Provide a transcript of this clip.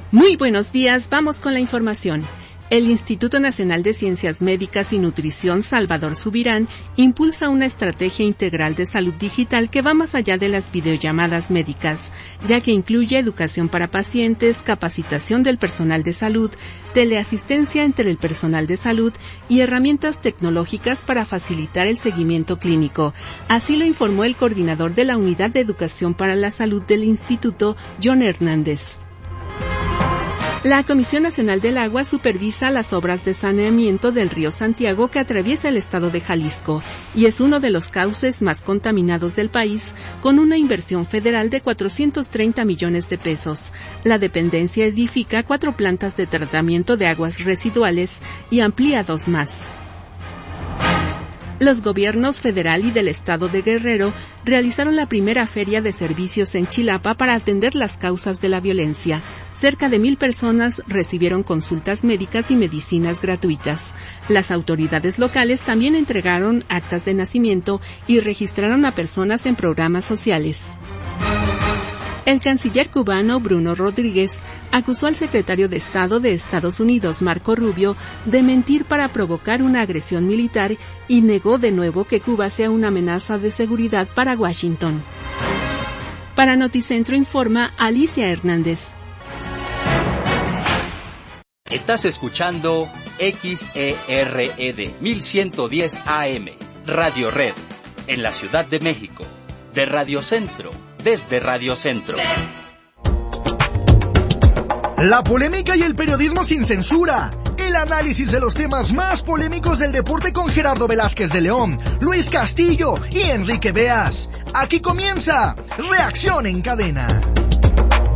Muy buenos días, vamos con la información. El Instituto Nacional de Ciencias Médicas y Nutrición Salvador Subirán impulsa una estrategia integral de salud digital que va más allá de las videollamadas médicas, ya que incluye educación para pacientes, capacitación del personal de salud, teleasistencia entre el personal de salud y herramientas tecnológicas para facilitar el seguimiento clínico. Así lo informó el coordinador de la Unidad de Educación para la Salud del Instituto, John Hernández. La Comisión Nacional del Agua supervisa las obras de saneamiento del río Santiago que atraviesa el estado de Jalisco y es uno de los cauces más contaminados del país, con una inversión federal de 430 millones de pesos. La dependencia edifica 4 plantas de tratamiento de aguas residuales y amplía 2 más. Los gobiernos federal y del estado de Guerrero realizaron la primera feria de servicios en Chilapa para atender las causas de la violencia. Cerca de 1,000 personas recibieron consultas médicas y medicinas gratuitas. Las autoridades locales también entregaron actas de nacimiento y registraron a personas en programas sociales. El canciller cubano Bruno Rodríguez acusó al secretario de Estado de Estados Unidos, Marco Rubio, de mentir para provocar una agresión militar y negó de nuevo que Cuba sea una amenaza de seguridad para Washington. Para Noticentro informa Alicia Hernández. Estás escuchando XERED 1110 AM, Radio Red, en la Ciudad de México, de Radio Centro. Desde Radio Centro. La polémica y el periodismo sin censura. El análisis de los temas más polémicos del deporte con Gerardo Velázquez de León, Luis Castillo y Enrique Beas. Aquí comienza Reacción en Cadena.